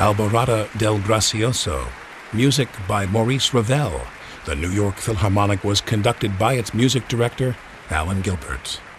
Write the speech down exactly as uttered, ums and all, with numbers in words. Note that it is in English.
Alborada del Gracioso. Music by Maurice Ravel. The New York Philharmonic was conducted by its music director, Alan Gilbert.